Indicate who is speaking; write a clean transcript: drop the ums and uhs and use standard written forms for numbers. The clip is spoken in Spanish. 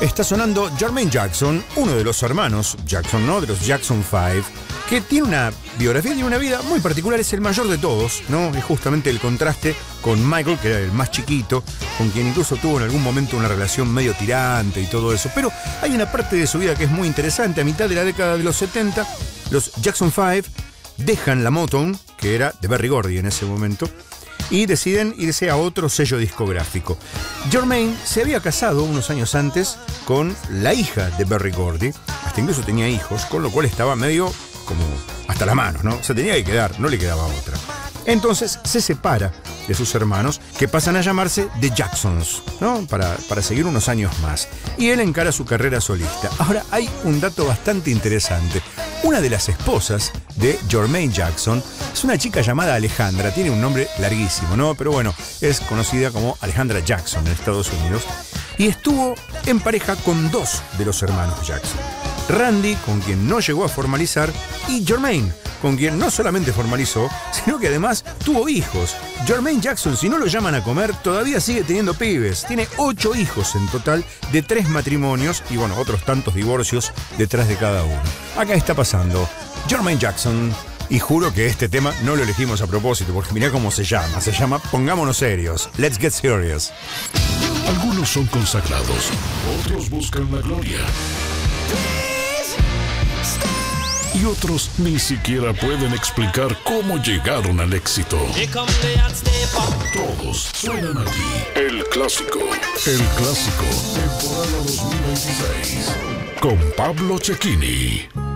Speaker 1: Está sonando Jermaine Jackson, uno de los hermanos Jackson, ¿no? De los Jackson 5, que tiene una biografía, tiene una vida muy particular, es el mayor de todos, ¿no? Es justamente el contraste con Michael, que era el más chiquito, con quien incluso tuvo en algún momento una relación medio tirante y todo eso. Pero hay una parte de su vida que es muy interesante. A mitad de la década de los 70, los Jackson 5 dejan la Motown, que era de Berry Gordy en ese momento, y deciden irse a otro sello discográfico. Jermaine se había casado unos años antes con la hija de Berry Gordy, hasta incluso tenía hijos, con lo cual estaba medio como hasta la mano, ¿no? Se tenía que quedar, no le quedaba otra. Entonces se separa de sus hermanos, que pasan a llamarse The Jacksons, ¿no? Para seguir unos años más. Y él encara su carrera solista. Ahora, hay un dato bastante interesante. Una de las esposas de Jermaine Jackson es una chica llamada Alejandra. Tiene un nombre larguísimo, ¿no? Pero bueno, es conocida como Alejandra Jackson en Estados Unidos. Y estuvo en pareja con dos de los hermanos Jackson. Randy, con quien no llegó a formalizar, y Jermaine, con quien no solamente formalizó, sino que además tuvo hijos. Jermaine Jackson, si no lo llaman a comer, todavía sigue teniendo pibes. Tiene 8 hijos en total, de 3 matrimonios y bueno, otros tantos divorcios detrás de cada uno. Acá está pasando Jermaine Jackson, y juro que este tema no lo elegimos a propósito, porque mirá cómo se llama Pongámonos Serios, Let's Get Serious.
Speaker 2: Algunos son consagrados, otros buscan la gloria. Y otros ni siquiera pueden explicar cómo llegaron al éxito. Todos suenan aquí. El Clásico. El Clásico. Temporada 2026. Con Pablo Cecchini.